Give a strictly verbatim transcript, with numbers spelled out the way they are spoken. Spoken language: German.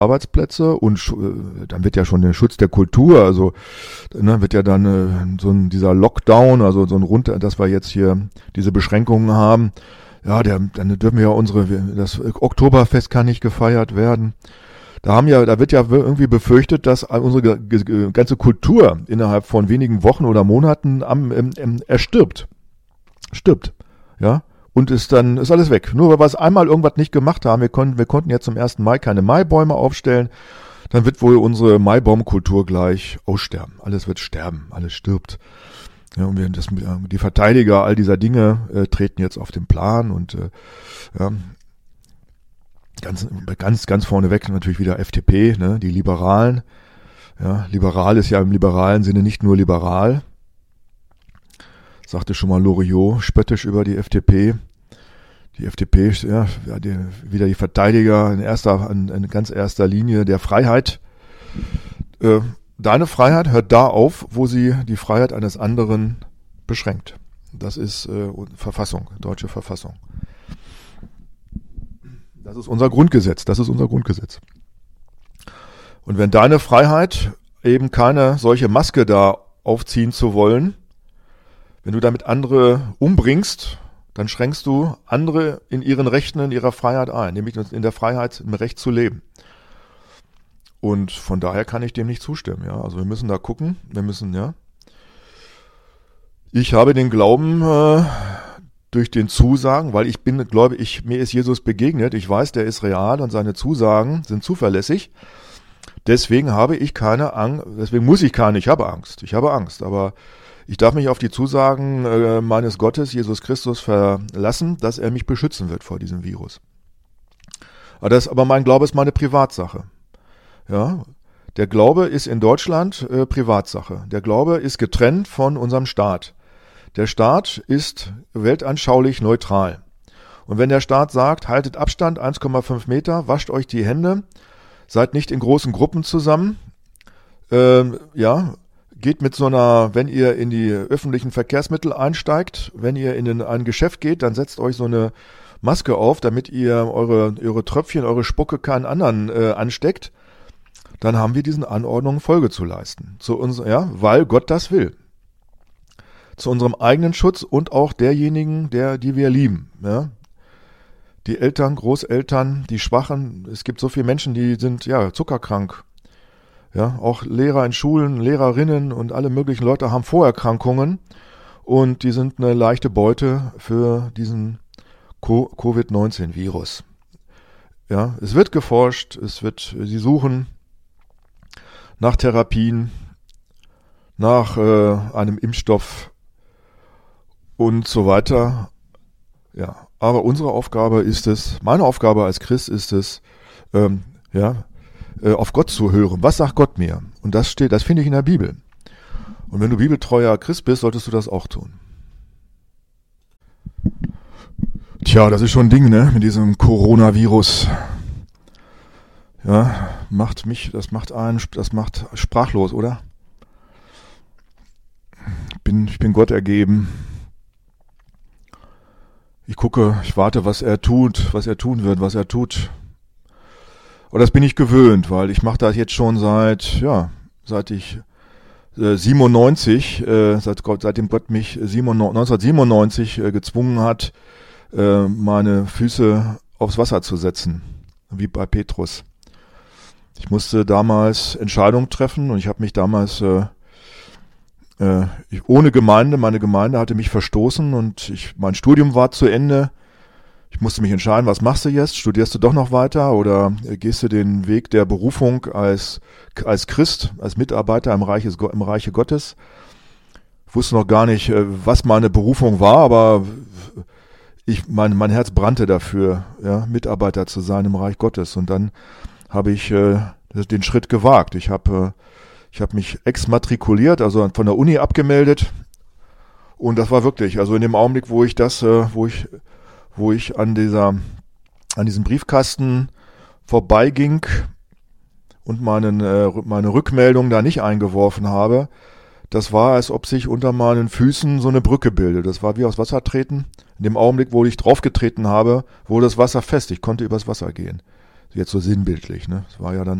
Arbeitsplätze und äh, dann wird ja schon der Schutz der Kultur, also ne, wird ja dann äh, so ein, dieser Lockdown, also so ein runter, dass wir jetzt hier diese Beschränkungen haben. Ja, der, dann dürfen wir ja unsere, das Oktoberfest kann nicht gefeiert werden. Da haben ja, da wird ja irgendwie befürchtet, dass unsere ge- ge- ganze Kultur innerhalb von wenigen Wochen oder Monaten am, ähm, ähm, erstirbt. Stirbt. Ja. Und ist dann, ist alles weg. Nur weil wir es einmal irgendwas nicht gemacht haben, wir konnten, wir konnten jetzt zum ersten Mai keine Maibäume aufstellen, dann wird wohl unsere Maibaumkultur gleich aussterben. Alles wird sterben, alles stirbt. Ja, und wir, das, die Verteidiger all dieser Dinge äh, treten jetzt auf den Plan und äh, ja, ganz, ganz, ganz vorneweg natürlich wieder F D P, ne, die Liberalen. Ja, liberal ist ja im liberalen Sinne nicht nur liberal. Sagte schon mal Loriot spöttisch über die F D P. Die F D P, ja, die, wieder die Verteidiger in erster, in, in ganz erster Linie der Freiheit. Äh, Deine Freiheit hört da auf, wo sie die Freiheit eines anderen beschränkt. Das ist äh, Verfassung, deutsche Verfassung. Das ist unser Grundgesetz, das ist unser Grundgesetz. Und wenn deine Freiheit eben keine solche Maske da aufziehen zu wollen, wenn du damit andere umbringst, dann schränkst du andere in ihren Rechten, in ihrer Freiheit ein, nämlich in der Freiheit, im Recht zu leben. Und von daher kann ich dem nicht zustimmen, ja. Also wir müssen da gucken, wir müssen, ja. Ich habe den Glauben äh, durch den Zusagen, weil ich bin, glaube ich, mir ist Jesus begegnet, ich weiß, der ist real und seine Zusagen sind zuverlässig. Deswegen habe ich keine Angst, deswegen muss ich keine, ich habe Angst, ich habe Angst, aber ich darf mich auf die Zusagen äh, meines Gottes, Jesus Christus, verlassen, dass er mich beschützen wird vor diesem Virus. Aber, das, aber mein Glaube ist meine Privatsache. Ja, der Glaube ist in Deutschland äh, Privatsache. Der Glaube ist getrennt von unserem Staat. Der Staat ist weltanschaulich neutral. Und wenn der Staat sagt, haltet Abstand eins Komma fünf Meter, wascht euch die Hände, seid nicht in großen Gruppen zusammen, ähm, ja, geht mit so einer, wenn ihr in die öffentlichen Verkehrsmittel einsteigt, wenn ihr in ein Geschäft geht, dann setzt euch so eine Maske auf, damit ihr eure, eure Tröpfchen, eure Spucke keinen anderen äh, ansteckt. Dann haben wir diesen Anordnungen Folge zu leisten. Zu uns, ja, weil Gott das will. Zu unserem eigenen Schutz und auch derjenigen, der, die wir lieben. Ja. Die Eltern, Großeltern, die Schwachen. Es gibt so viele Menschen, die sind ja zuckerkrank. Ja, auch Lehrer in Schulen, Lehrerinnen und alle möglichen Leute haben Vorerkrankungen und die sind eine leichte Beute für diesen Covid neunzehn Virus. Ja, es wird geforscht, es wird, sie suchen nach Therapien, nach äh, einem Impfstoff und so weiter. Ja, aber unsere Aufgabe ist es, meine Aufgabe als Christ ist es, ähm, ja, äh, auf Gott zu hören. Was sagt Gott mir? Und das steht, das finde ich in der Bibel. Und wenn du bibeltreuer Christ bist, solltest du das auch tun. Tja, das ist schon ein Ding, ne, mit diesem Coronavirus. Ja, macht mich, das macht einen, das macht sprachlos, oder? Ich bin, ich bin Gott ergeben. Ich gucke, ich warte, was er tut, was er tun wird, was er tut. Und das bin ich gewöhnt, weil ich mache das jetzt schon seit, ja, seit ich äh, siebenundneunzig, äh, seit Gott, seitdem Gott mich neunzehnhundertsiebenundneunzig äh, gezwungen hat, äh, meine Füße aufs Wasser zu setzen, wie bei Petrus. Ich musste damals Entscheidungen treffen und ich habe mich damals äh, äh, ich, ohne Gemeinde, meine Gemeinde hatte mich verstoßen und ich, mein Studium war zu Ende. Ich musste mich entscheiden, was machst du jetzt? Studierst du doch noch weiter oder äh, gehst du den Weg der Berufung als als Christ, als Mitarbeiter im Reich, im Reiche Gottes? Ich wusste noch gar nicht, äh, was meine Berufung war, aber ich, mein, mein Herz brannte dafür, ja, Mitarbeiter zu sein im Reich Gottes. Und dann habe ich äh, den Schritt gewagt. Ich habe äh, ich habe mich exmatrikuliert, also von der Uni abgemeldet. Und das war wirklich, also in dem Augenblick, wo ich das, äh, wo ich wo ich an dieser an diesem Briefkasten vorbeiging und meinen äh, meine Rückmeldung da nicht eingeworfen habe, das war, als ob sich unter meinen Füßen so eine Brücke bildet. Das war wie aus Wasser treten. In dem Augenblick, wo ich draufgetreten habe, wurde das Wasser fest. Ich konnte übers Wasser gehen. Jetzt so sinnbildlich, ne? Es war ja dann